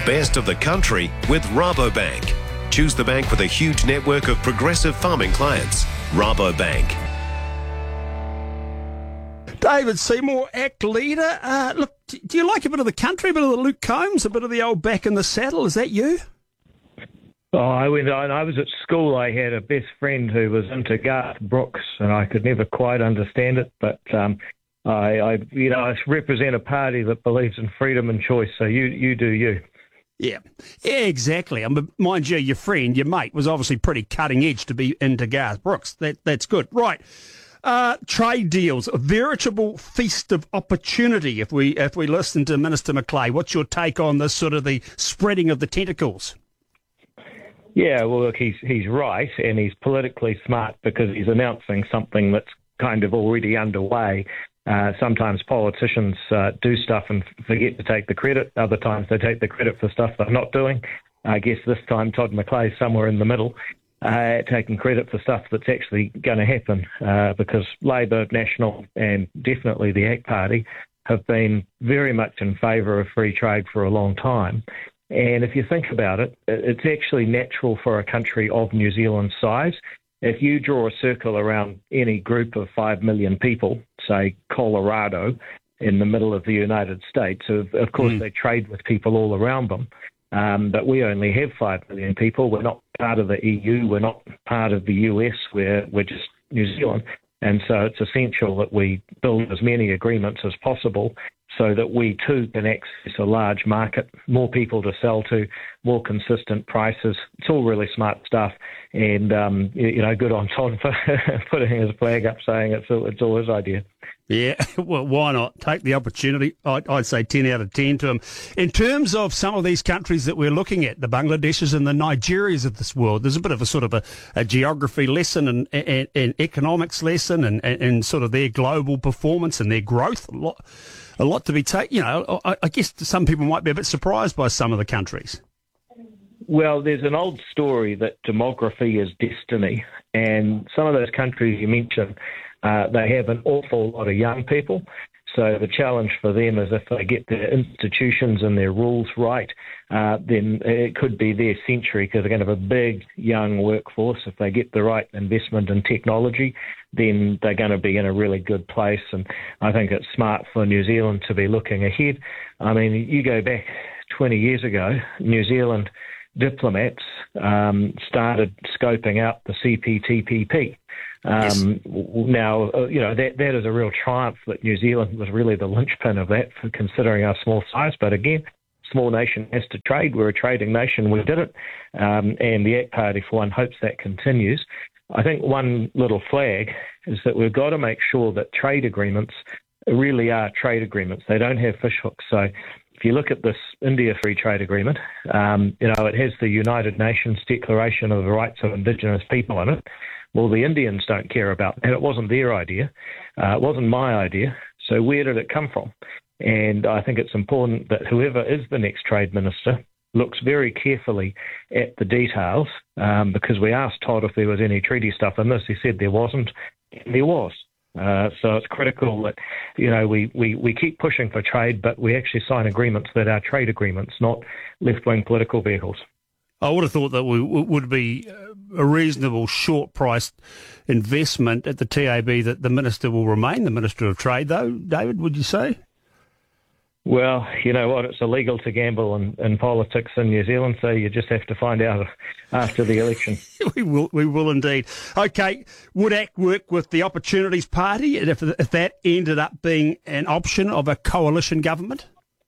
best of the country with Rabobank. Choose the bank with a huge network of progressive farming clients. Rabobank. David Seymour, ACT leader. Look, do you like a bit of the country, a bit of the Luke Combs, a bit of the old back in the saddle? Is that you? Oh, I was at school. I had a best friend who was into Garth Brooks, and I could never quite understand it. But I represent a party that believes in freedom and choice. So you do you. Yeah, exactly. Mind you, your friend, your mate, was obviously pretty cutting edge to be into Garth Brooks. That's good, right? Trade deals, a veritable feast of opportunity. If we listen to Minister Macleay, what's your take on this sort of the spreading of the tentacles? Yeah, well, look, he's right, and he's politically smart because he's announcing something that's kind of already underway. Sometimes politicians do stuff and forget to take the credit. Other times they take the credit for stuff they're not doing. I guess this time Todd Macleay's somewhere in the middle, taking credit for stuff that's actually going to happen because Labour, National and definitely the ACT Party have been very much in favour of free trade for a long time. And if you think about it, it's actually natural for a country of New Zealand's size. If you draw a circle around any group of 5 million people, say Colorado, in the middle of the United States, of course they trade with people all around them. But we only have 5 million people. We're not part of the EU. We're not part of the US. We're just New Zealand. And so it's essential that we build as many agreements as possible so that we too can access a large market, more people to sell to, more consistent prices. It's all really smart stuff. And, good on Todd for putting his flag up saying it's all his idea. Yeah, well, why not? Take the opportunity. I'd say 10 out of 10 to him. In terms of some of these countries that we're looking at, the Bangladeshis and the Nigerias of this world, there's a bit of a sort of a geography lesson and economics lesson and sort of their global performance and their growth. A lot to be taken. I guess some people might be a bit surprised by some of the countries. Well, there's an old story that demography is destiny, and some of those countries you mentioned, they have an awful lot of young people. So the challenge for them is if they get their institutions and their rules right, then it could be their century because they're going to have a big young workforce. If they get the right investment in technology, then they're going to be in a really good place. And I think it's smart for New Zealand to be looking ahead. I mean, you go back 20 years ago, New Zealand diplomats started scoping out the CPTPP. Yes. Now, that is a real triumph that New Zealand was really the linchpin of that, for considering our small size. But again, small nation has to trade. We're a trading nation. We did it. And the ACT Party, for one, hopes that continues. I think one little flag is that we've got to make sure that trade agreements really are trade agreements. They don't have fishhooks. So if you look at this India Free Trade Agreement, it has the United Nations Declaration of the Rights of Indigenous People in it. Well, the Indians don't care about that. It wasn't their idea. It wasn't my idea. So where did it come from? And I think it's important that whoever is the next trade minister looks very carefully at the details because we asked Todd if there was any treaty stuff in this. He said there wasn't. And there was. So it's critical that, we keep pushing for trade, but we actually sign agreements that are trade agreements, not left-wing political vehicles. I would have thought that we would be a reasonable short-priced investment at the TAB that the Minister will remain the Minister of Trade, though. David, would you say? Well, you know what? It's illegal to gamble in politics in New Zealand, so you just have to find out after the election. We will indeed. Okay, would ACT work with the Opportunities Party if that ended up being an option of a coalition government?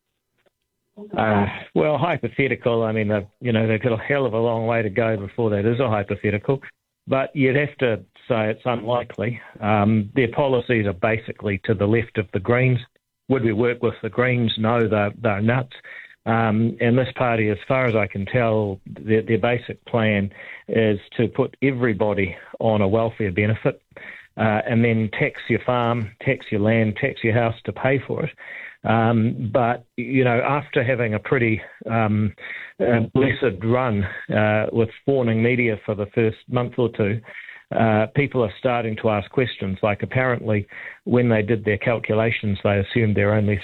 Well, hypothetical. I mean, they've got a hell of a long way to go before that is a hypothetical. But you'd have to say it's unlikely. Their policies are basically to the left of the Greens. Would we work with the Greens? No, they're nuts. And this party, as far as I can tell, their basic plan is to put everybody on a welfare benefit and then tax your farm, tax your land, tax your house to pay for it. But, after having a pretty blessed run with fawning media for the first month or two, people are starting to ask questions. Like apparently when they did their calculations, they assumed there are only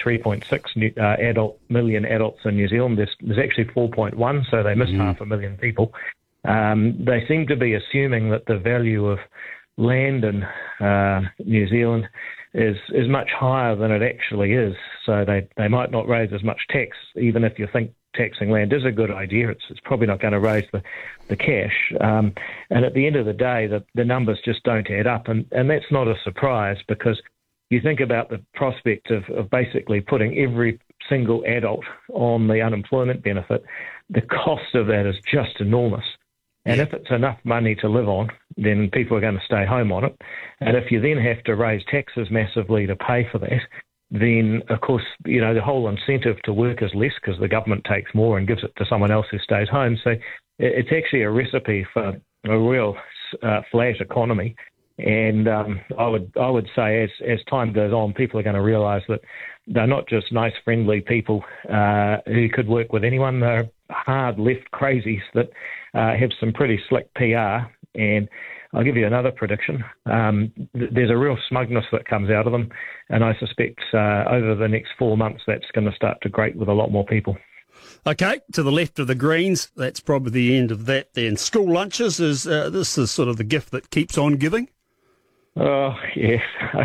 3.6 million adults in New Zealand. There's actually 4.1, so they missed 500,000 people. They seem to be assuming that the value of land in New Zealand is much higher than it actually is. So they might not raise as much tax, even if you think taxing land is a good idea. It's probably not going to raise the cash. And at the end of the day, the numbers just don't add up. And that's not a surprise, because you think about the prospect of basically putting every single adult on the unemployment benefit, the cost of that is just enormous. And if it's enough money to live on, then people are going to stay home on it. And if you then have to raise taxes massively to pay for that, then, of course, the whole incentive to work is less because the government takes more and gives it to someone else who stays home. So it's actually a recipe for a real flat economy. And I would say as time goes on, people are going to realise that they're not just nice, friendly people who could work with anyone. They're hard left crazies that have some pretty slick PR. And I'll give you another prediction. There's a real smugness that comes out of them, and I suspect over the next 4 months that's going to start to grate with a lot more people. Okay, to the left of the Greens, that's probably the end of that then. School lunches, this is sort of the gift that keeps on giving? Oh, yes.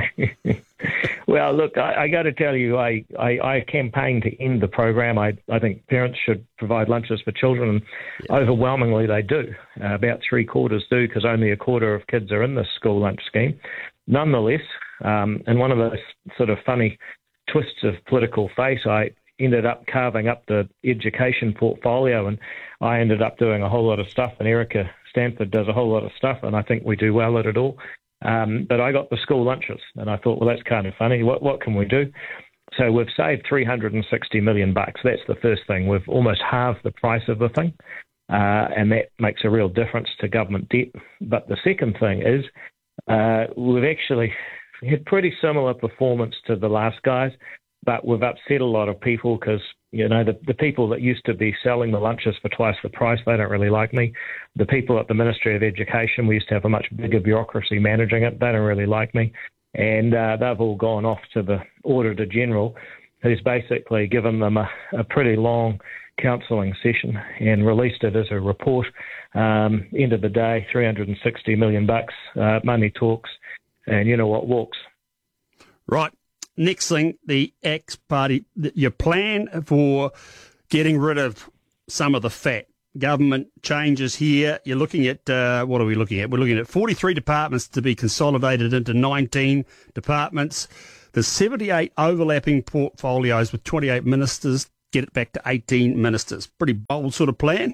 Well, look, I got to tell you, I campaigned to end the program. I think parents should provide lunches for children, and overwhelmingly they do. About 3/4 do, because only a quarter of kids are in this school lunch scheme. Nonetheless, and one of those sort of funny twists of political fate, I ended up carving up the education portfolio, and I ended up doing a whole lot of stuff, and Erica Stanford does a whole lot of stuff, and I think we do well at it all. But I got the school lunches, and I thought, well, that's kind of funny. What can we do? So we've saved $360 million. That's the first thing. We've almost halved the price of the thing, and that makes a real difference to government debt. But the second thing is we've actually had pretty similar performance to the last guys, but we've upset a lot of people because, the people that used to be selling the lunches for twice the price, they don't really like me. The people at the Ministry of Education, we used to have a much bigger bureaucracy managing it, they don't really like me. And they've all gone off to the Auditor General, who's basically given them a pretty long counselling session and released it as a report. End of the day, $360 million, money talks, and you know what walks. Right. Next thing, the Axe Party, your plan for getting rid of some of the fat. Government changes here. You're looking at, what are we looking at? We're looking at 43 departments to be consolidated into 19 departments. There's 78 overlapping portfolios with 28 ministers. Get it back to 18 ministers. Pretty bold sort of plan.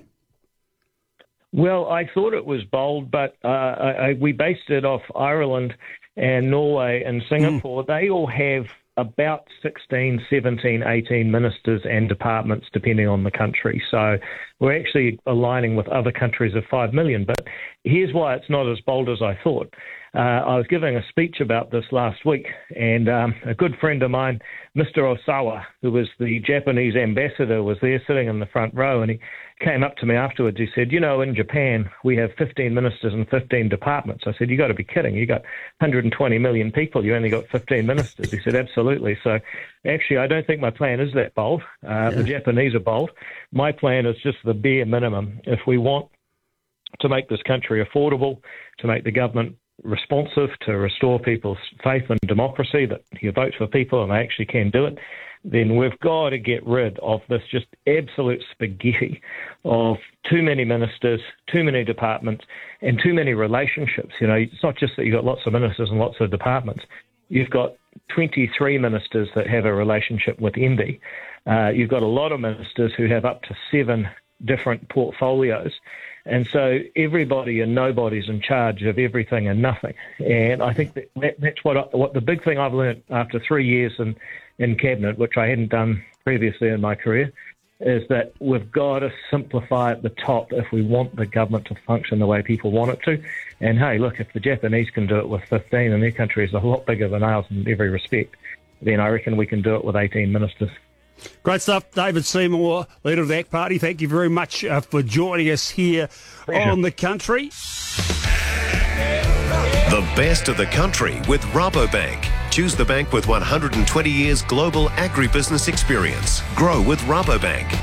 Well, I thought it was bold, but we based it off Ireland and Norway and Singapore. They all have about 16, 17, 18 ministers and departments, depending on the country. So we're actually aligning with other countries of 5 million. But here's why it's not as bold as I thought. I was giving a speech about this last week, and a good friend of mine, Mr. Osawa, who was the Japanese ambassador, was there sitting in the front row, and he came up to me afterwards. He said, in Japan, we have 15 ministers and 15 departments. I said, you got to be kidding. You got 120 million people. You only got 15 ministers. He said, absolutely. So actually, I don't think my plan is that bold. The Japanese are bold. My plan is just the bare minimum. If we want to make this country affordable, to make the government responsive, to restore people's faith in democracy, that you vote for people and they actually can do it, then we've got to get rid of this just absolute spaghetti of too many ministers, too many departments, and too many relationships. It's not just that you've got lots of ministers and lots of departments. You've got 23 ministers that have a relationship with MD. You've got a lot of ministers who have up to 7 different portfolios. And so everybody and nobody's in charge of everything and nothing. And I think that's what the big thing I've learned after 3 years in Cabinet, which I hadn't done previously in my career, is that we've got to simplify at the top if we want the government to function the way people want it to. And hey, look, if the Japanese can do it with 15 and their country is a lot bigger than ours in every respect, then I reckon we can do it with 18 ministers. Great stuff. David Seymour, leader of the ACT Party. Thank you very much for joining us here on The Country. The best of the country with Rabobank. Choose the bank with 120 years global agribusiness experience. Grow with Rabobank.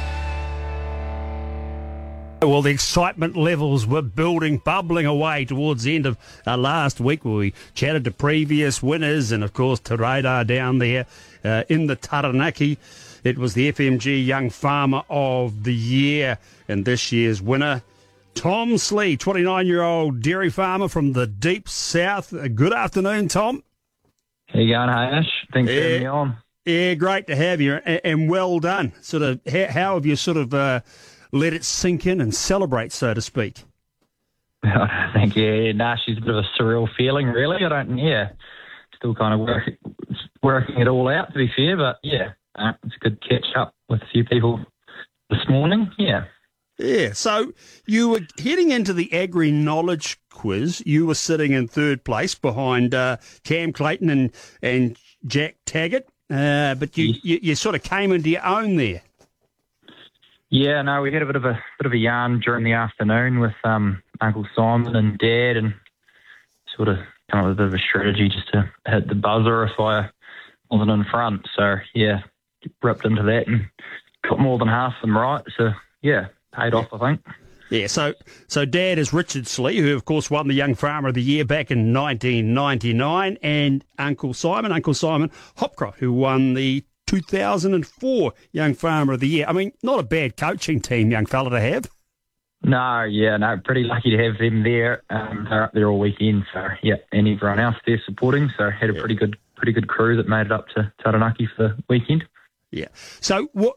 Well, the excitement levels were building, bubbling away towards the end of last week where we chatted to previous winners and, of course, Te Radar down there in the Taranaki. It was the FMG Young Farmer of the Year and this year's winner, Tom Slee, 29-year-old dairy farmer from the deep south. Good afternoon, Tom. How you going, Ash? Thanks for having me on. Yeah, great to have you and well done. Sort of, how have you sort of let it sink in and celebrate, so to speak? Thank you. Yeah, Nash is a bit of a surreal feeling, really. Still kind of working it all out, to be fair, but yeah, it's a good catch up with a few people this morning, yeah. Yeah, so you were heading into the Agri Knowledge Quiz. You were sitting in third place behind Cam Clayton and Jack Taggart, but you sort of came into your own there. Yeah, no, we had a bit of a yarn during the afternoon with Uncle Simon and Dad, and sort of come up with a bit of a strategy just to hit the buzzer if I wasn't in front. So yeah, ripped into that and got more than half of them right. So yeah, paid off, I think. Yeah, so Dad is Richard Slee, who of course won the Young Farmer of the Year back in 1999, and Uncle Simon Hopcroft, who won the 2004 Young Farmer of the Year. I mean, not a bad coaching team, young fella, to have. No, pretty lucky to have them there. They're up there all weekend, so yeah, and everyone else there supporting. So had a pretty good crew that made it up to Taranaki for the weekend. Yeah. So what?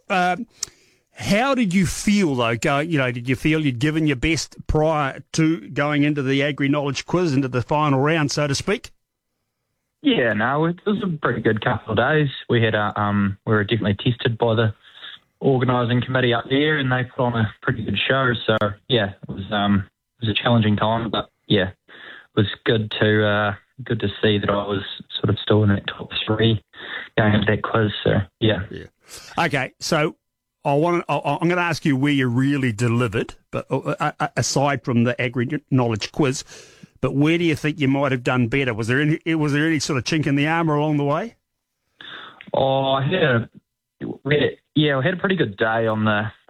How did you feel though? Did you feel you'd given your best prior to going into the Agri Knowledge Quiz, into the final round, so to speak? Yeah, no, it was a pretty good couple of days. We had we were definitely tested by the organising committee up there, and they put on a pretty good show. So yeah, it was a challenging time, but yeah, it was good to see that I was sort of still in that top three going into that quiz. So yeah. Okay, so I'm going to ask you where you really delivered, but aside from the Agri Knowledge Quiz. But where do you think you might have done better? Was there any sort of chink in the armour along the way? Oh, we had a pretty good day on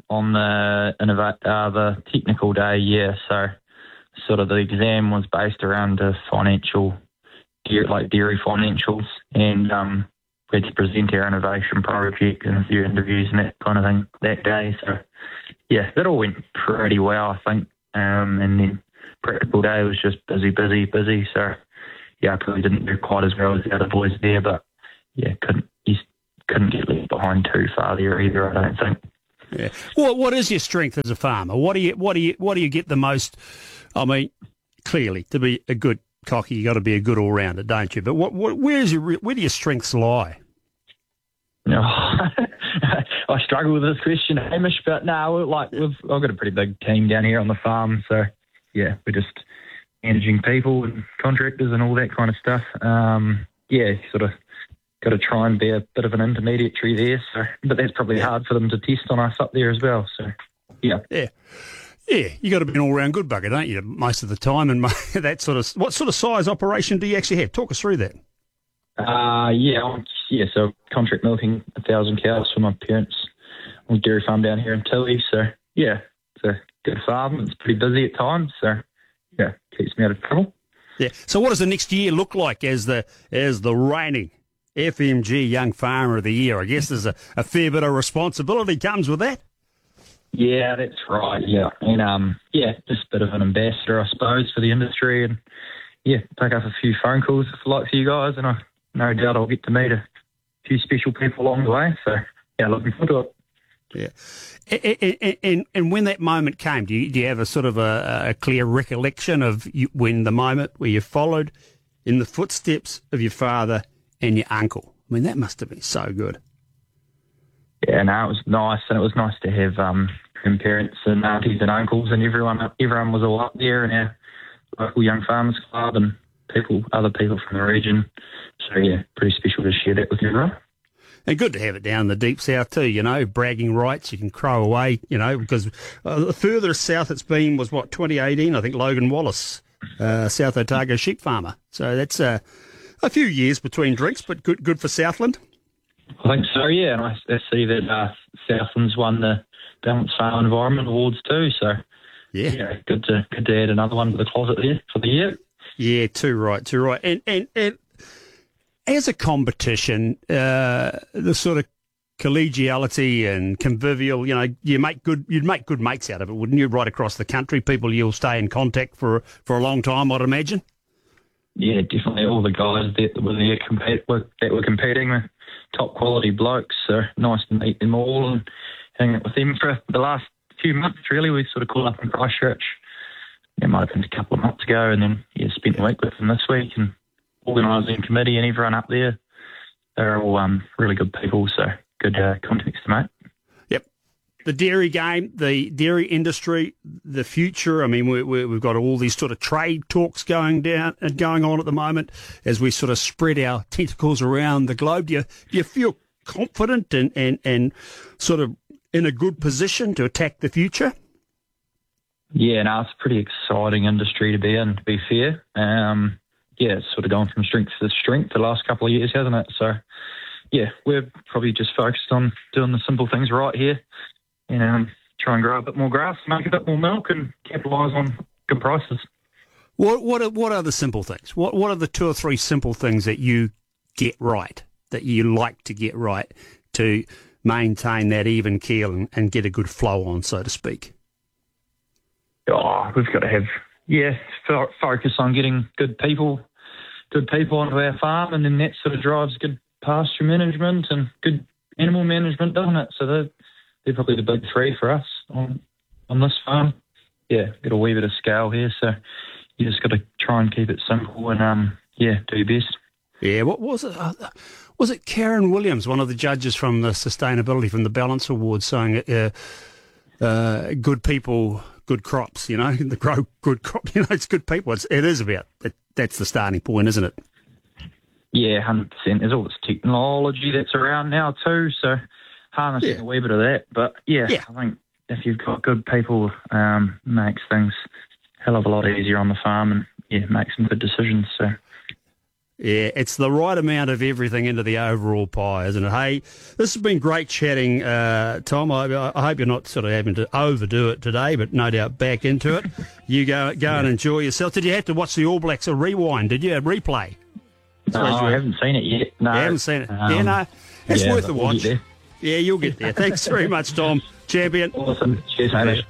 the technical day. Yeah, so sort of the exam was based around the dairy financials, and we had to present our innovation project and a few interviews and that kind of thing that day. So yeah, that all went pretty well, I think, and then practical day was just busy. So yeah, I probably didn't do quite as well as the other boys there, but yeah, couldn't get left behind too far there either, I don't think. Yeah. Well, what is your strength as a farmer? What do you get the most? I mean, clearly to be a good cocky, you got to be a good all rounder, don't you? But where do your strengths lie? No, I struggle with this question, Hamish, but no, I've got a pretty big team down here on the farm, so. Yeah, we're just managing people and contractors and all that kind of stuff. Sort of got to try and be a bit of an intermediary there. So, but that's probably hard for them to test on us up there as well. So, yeah. Yeah, you got to be an all-round good bugger, don't you, most of the time? And that sort of, what sort of size operation do you actually have? Talk us through that. So contract milking 1,000 cows for my parents on a dairy farm down here in Tilly. So, yeah, it's a good farm. It's pretty busy at times, so yeah, keeps me out of trouble. Yeah. So what does the next year look like as the reigning FMG Young Farmer of the Year? I guess there's a fair bit of responsibility comes with that. Yeah, that's right. Yeah, and just a bit of an ambassador, I suppose, for the industry, and yeah, pick up a few phone calls for you guys, and I no doubt I'll get to meet a few special people along the way. So yeah, looking forward to it. Yeah, and when that moment came, do you have a sort of a clear recollection of when the moment where you followed in the footsteps of your father and your uncle? I mean, that must have been so good. Yeah, no, it was nice, and it was nice to have grandparents and aunties and uncles, and everyone was all up there in our local Young Farmers Club and other people from the region. So yeah, pretty special to share that with everyone. And good to have it down in the deep south too, bragging rights, you can crow away, because the furthest south it's been was, 2018, I think Logan Wallace South Otago sheep farmer. So that's a few years between drinks, but good for Southland. I think so, yeah. And I see that Southland's won the Balanced Farm Environment Awards too. So, yeah, good to add another one to the closet there for the year. Yeah, too right. And as a competition, the sort of collegiality and convivial, you'd make good mates out of it, wouldn't you? Right across the country, people you'll stay in contact for a long time, I'd imagine. Yeah, definitely. All the guys that were there that were competing with top quality blokes. So nice to meet them all and hang out with them for the last few months. Really, we sort of caught up in Christchurch. It might have been a couple of months ago, and then spent the week with them this week and organising committee and everyone up there. They're all really good people. So good context, mate. Yep. The dairy game, the dairy industry, the future. I mean, we've got all these sort of trade talks going on at the moment as we sort of spread our tentacles around the globe. Do you feel confident and sort of in a good position to attack the future? Yeah, no, it's a pretty exciting industry to be in, to be fair. It's sort of gone from strength to strength the last couple of years, hasn't it? So, yeah, we're probably just focused on doing the simple things right here and try and grow a bit more grass, make a bit more milk and capitalise on good prices. What are the simple things? What are the 2 or 3 simple things that you get right, that you like to get right to maintain that even keel and get a good flow on, so to speak? We've got to have, focus on getting good people onto our farm, and then that sort of drives good pasture management and good animal management, doesn't it? So they're probably the big 3 for us on this farm. Yeah, got a wee bit of scale here, so you just got to try and keep it simple and, do your best. Yeah, what was it? Was it Karen Williams, one of the judges from the Sustainability from the Balance Awards, saying good people, good crops, the grow good crop, it's good people. It is about it. That's the starting point, isn't it? Yeah, 100%. There's all this technology that's around now too, so harnessing a wee bit of that. But, I think if you've got good people, makes things a hell of a lot easier on the farm and, make some good decisions. So. Yeah, it's the right amount of everything into the overall pie, isn't it? Hey, this has been great chatting, Tom. I hope you're not sort of having to overdo it today, but no doubt back into it. You go and enjoy yourself. Did you have to watch the All Blacks a rewind? Did you? A replay? No, I haven't seen it yet. No, you haven't seen it. It's worth a watch. Yeah, you'll get there. Thanks very much, Tom. Champion. Awesome. Cheers, mate.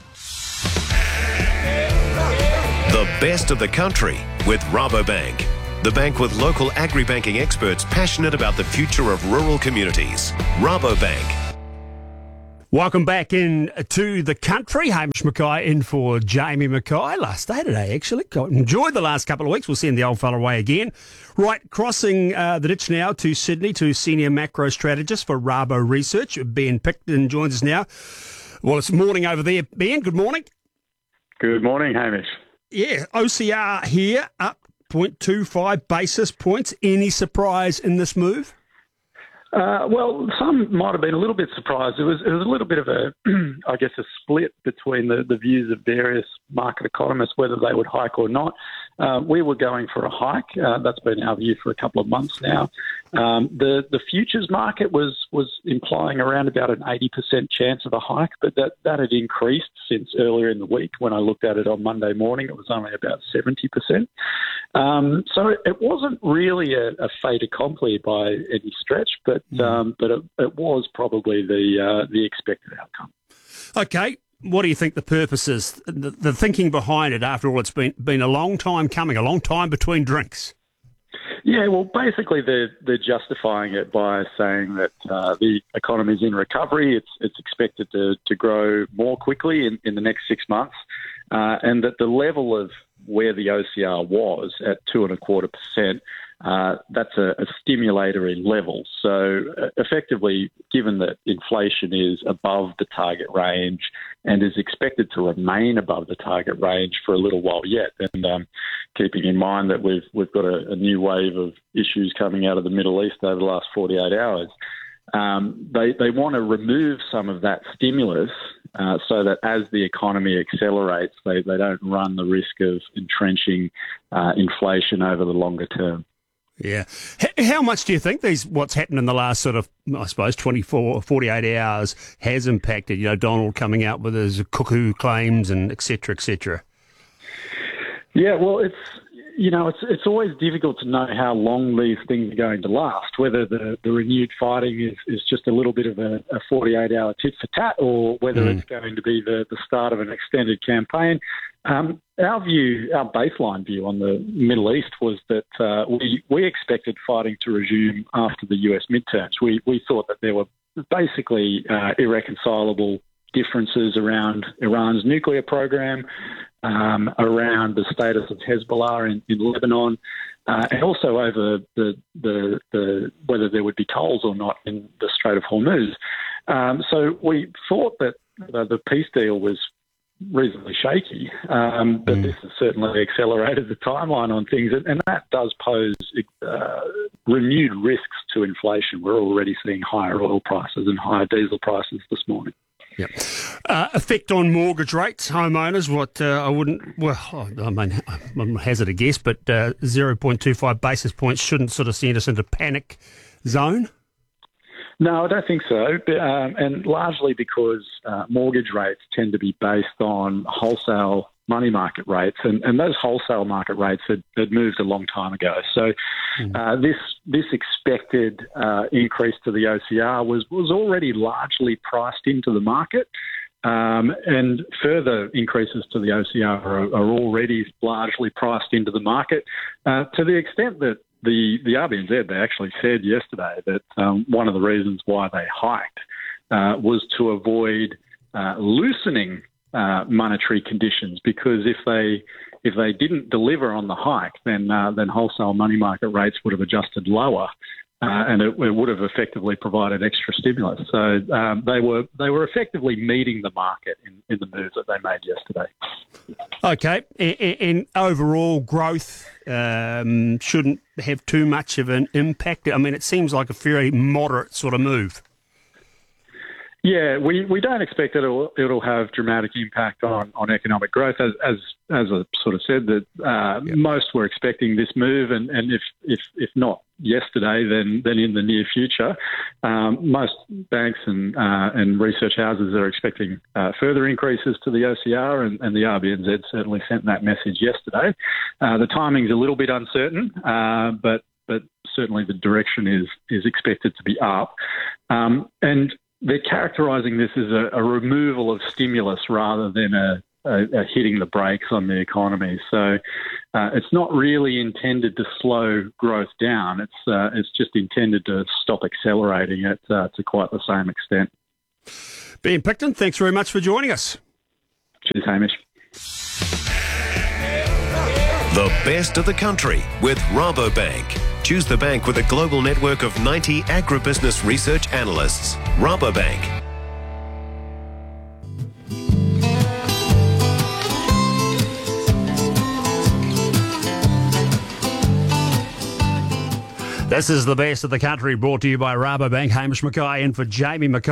The best of the country with Rabobank. The bank with local agri-banking experts passionate about the future of rural communities. Rabobank. Welcome back in to the country. Hamish Mackay in for Jamie Mackay. Last day today, actually. Enjoyed the last couple of weeks. We'll send the old fella away again. Right, crossing the ditch now to Sydney to Senior Macro Strategist for Rabo Research. Ben Picton joins us now. Well, it's morning over there. Ben, good morning. Good morning, Hamish. Yeah, OCR here, up 0.25 basis points. Any surprise in this move? Well, some might have been a little bit surprised. It was a little bit of a split between the views of various market economists whether they would hike or not. We were going for a hike. That's been our view for a couple of months now. The futures market was implying around about an 80% chance of a hike, but that had increased since earlier in the week. When I looked at it on Monday morning, it was only about 70%. So it wasn't really a fait accompli by any stretch, but it was probably the expected outcome. Okay. What do you think the purpose is, the thinking behind it? After all, it's been a long time coming, a long time between drinks. Yeah, well, basically they're justifying it by saying that the economy's in recovery. It's expected to grow more quickly in the next 6 months, and that the level of where the OCR was at 2.25%, that's a stimulatory level. So effectively, given that inflation is above the target range and is expected to remain above the target range for a little while yet, and keeping in mind that we've got a new wave of issues coming out of the Middle East over the last 48 hours, they want to remove some of that stimulus so that as the economy accelerates, they don't run the risk of entrenching inflation over the longer term. Yeah. How much do you think what's happened in the last sort of, I suppose, 24 or 48 hours has impacted, Donald coming out with his cuckoo claims and et cetera, et cetera? Yeah, well, it's always difficult to know how long these things are going to last, whether the renewed fighting is just a little bit of a 48-hour tit for tat, or whether it's going to be the start of an extended campaign. Our baseline view on the Middle East was that we expected fighting to resume after the US midterms. We thought that there were basically irreconcilable differences around Iran's nuclear program, around the status of Hezbollah in Lebanon, and also over the whether there would be tolls or not in the Strait of Hormuz. So we thought that the peace deal was reasonably shaky, but this has certainly accelerated the timeline on things, and that does pose renewed risks to inflation. We're already seeing higher oil prices and higher diesel prices this morning. Yep. Effect on mortgage rates, homeowners, I'm hazard a guess, but 0.25 basis points shouldn't sort of send us into panic zone? No, I don't think so, and largely because mortgage rates tend to be based on wholesale money market rates, and those wholesale market rates had moved a long time ago. So this expected increase to the OCR was already largely priced into the market, and further increases to the OCR are already largely priced into the market, to the extent that the RBNZ, they actually said yesterday that one of the reasons why they hiked was to avoid loosening monetary conditions, because if they didn't deliver on the hike, then wholesale money market rates would have adjusted lower, and it would have effectively provided extra stimulus. So they were effectively meeting the market in the moves that they made yesterday. Okay, and overall growth shouldn't have too much of an impact. I mean, it seems like a very moderate sort of move. Yeah, we don't expect it'll have dramatic impact on economic growth. As I sort of said, that most were expecting this move, and if not yesterday, then in the near future. Most banks and research houses are expecting further increases to the OCR, and the RBNZ certainly sent that message yesterday. The timing's a little bit uncertain, but certainly the direction is expected to be up, and they're characterising this as a removal of stimulus rather than a hitting the brakes on the economy. So it's not really intended to slow growth down. It's just intended to stop accelerating it to quite the same extent. Ben Picton, thanks very much for joining us. Cheers, Hamish. The best of the country with Rabobank. Choose the bank with a global network of 90 agribusiness research analysts. Rabobank. This is the best of the country, brought to you by Rabobank. Hamish Mackay in for Jamie Mackay.